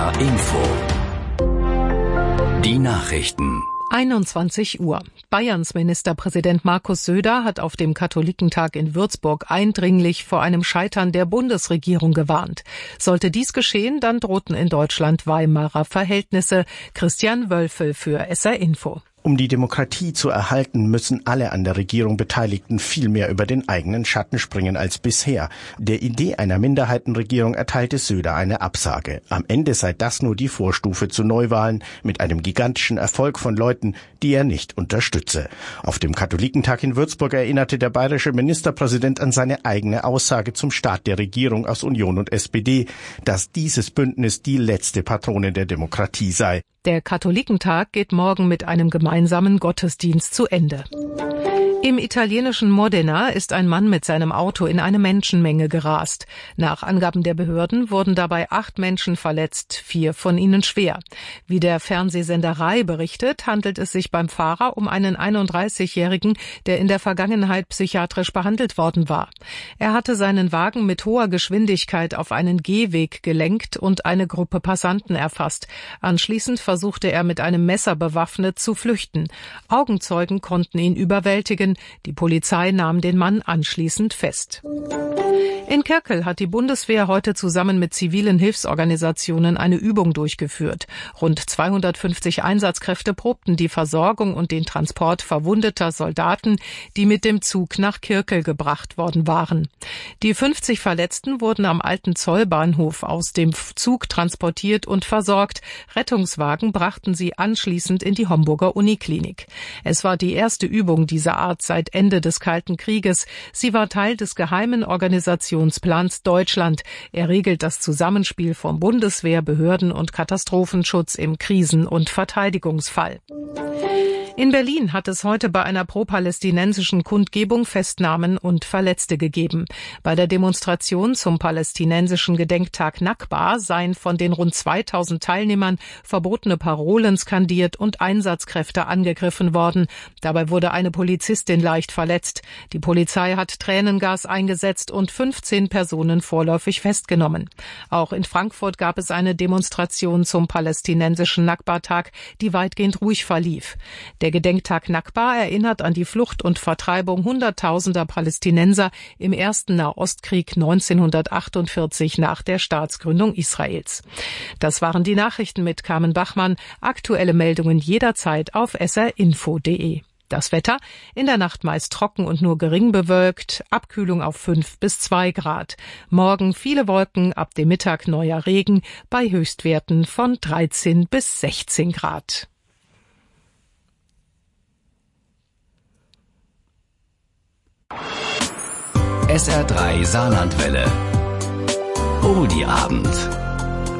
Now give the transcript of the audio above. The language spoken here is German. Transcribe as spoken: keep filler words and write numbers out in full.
Info. Die Nachrichten. einundzwanzig Uhr. Bayerns Ministerpräsident Markus Söder hat auf dem Katholikentag in Würzburg eindringlich vor einem Scheitern der Bundesregierung gewarnt. Sollte dies geschehen, dann drohten in Deutschland Weimarer Verhältnisse. Christian Wölfel für S R Info. Um die Demokratie zu erhalten, müssen alle an der Regierung Beteiligten viel mehr über den eigenen Schatten springen als bisher. Der Idee einer Minderheitenregierung erteilte Söder eine Absage. Am Ende sei das nur die Vorstufe zu Neuwahlen mit einem gigantischen Erfolg von Leuten, die er nicht unterstütze. Auf dem Katholikentag in Würzburg erinnerte der bayerische Ministerpräsident an seine eigene Aussage zum Start der Regierung aus Union und S P D, dass dieses Bündnis die letzte Patrone der Demokratie sei. Der Katholikentag geht morgen mit einem gemeinsamen Gottesdienst zu Ende. Im italienischen Modena ist ein Mann mit seinem Auto in eine Menschenmenge gerast. Nach Angaben der Behörden wurden dabei acht Menschen verletzt, vier von ihnen schwer. Wie der Fernsehsender Rai berichtet, handelt es sich beim Fahrer um einen einunddreißigjährigen, der in der Vergangenheit psychiatrisch behandelt worden war. Er hatte seinen Wagen mit hoher Geschwindigkeit auf einen Gehweg gelenkt und eine Gruppe Passanten erfasst. Anschließend versuchte er mit einem Messer bewaffnet zu flüchten. Augenzeugen konnten ihn überwältigen. Die Polizei nahm den Mann anschließend fest. In Kirkel hat die Bundeswehr heute zusammen mit zivilen Hilfsorganisationen eine Übung durchgeführt. Rund zweihundertfünfzig Einsatzkräfte probten die Versorgung und den Transport verwundeter Soldaten, die mit dem Zug nach Kirkel gebracht worden waren. Die fünfzig Verletzten wurden am alten Zollbahnhof aus dem Zug transportiert und versorgt. Rettungswagen brachten sie anschließend in die Homburger Uniklinik. Es war die erste Übung dieser Art seit Ende des Kalten Krieges. Sie war Teil des geheimen Organisationsplans Deutschland. Er regelt das Zusammenspiel von Bundeswehr, Behörden und Katastrophenschutz im Krisen- und Verteidigungsfall. In Berlin hat es heute bei einer pro-palästinensischen Kundgebung Festnahmen und Verletzte gegeben. Bei der Demonstration zum palästinensischen Gedenktag Nakba seien von den rund zweitausend Teilnehmern verbotene Parolen skandiert und Einsatzkräfte angegriffen worden. Dabei wurde eine Polizistin leicht verletzt. Die Polizei hat Tränengas eingesetzt und fünfzehn Personen vorläufig festgenommen. Auch in Frankfurt gab es eine Demonstration zum palästinensischen Nakba-Tag, die weitgehend ruhig verlief. Der Gedenktag Nakba erinnert an die Flucht und Vertreibung hunderttausender Palästinenser im ersten Nahostkrieg neunzehnhundertachtundvierzig nach der Staatsgründung Israels. Das waren die Nachrichten mit Carmen Bachmann. Aktuelle Meldungen jederzeit auf s r info punkt d e. Das Wetter: in der Nacht meist trocken und nur gering bewölkt, Abkühlung auf fünf bis zwei Grad. Morgen viele Wolken, ab dem Mittag neuer Regen bei Höchstwerten von dreizehn bis sechzehn Grad. S R drei Saarlandwelle. Oldie Abend.